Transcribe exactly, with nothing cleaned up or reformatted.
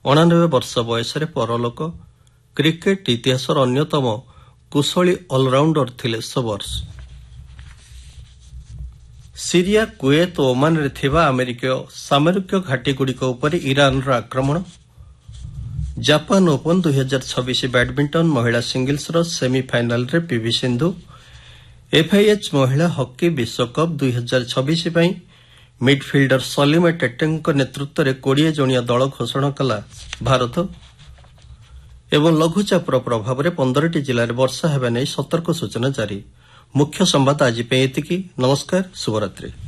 ଅଣାନବେ ବର୍ଷ ବୟସରେ ପରଲୋକ। କ୍ରିକେଟ ଇତିହାସର ଅନ୍ୟତମ କୁଶଳୀ ଅଲରାଉଣ୍ଡର ଥିଲେ ସୋବର୍ସ। ସିରିଆ, କୁଏତ ଓ ଓମାନରେ ଥିବା ଆମେରିକୀୟ ସାମରିକ ଘାଟିଗୁଡ଼ିକ ଉପରେ ଇରାନର ଆକ୍ରମଣ। ଜାପାନ ଓପନ ଦୁଇ ହଜାର ଛବିଶ ବ୍ୟାଡମିଣ୍ଟନ ମହିଳା ସିଙ୍ଗଲ୍ସର ସେମିଫାଇନାଲରେ ପିଭି ସିନ୍ଧୁ। ଏଫ୍ଆଇଏଚ୍ ମହିଳା ହକି ବିଶ୍ୱକପ୍ ଦୁଇ ହଜାର ଛବିଶ ପାଇଁ ମିଡ୍ଫିଲ୍ଡର ସଲିମା ଟେଟେଙ୍କ ନେତୃତ୍ୱରେ କୋଡ଼ିଏ ଜଣିଆ ଦଳ ଘୋଷଣା କଲା ଭାରତ। ଏବଂ ଲଘୁଚାପର ପ୍ରଭାବରେ ପନ୍ଦରଟି ଜିଲ୍ଲାରେ ବର୍ଷା ହେବା ନେଇ ସତର୍କ ସୂଚନା ଜାରି। ମୁଖ୍ୟ ସମ୍ବାଦ ଆଜି ପାଇଁ ଏତିକି। ନମସ୍କାର, ଶୁଭରାତ୍ରି।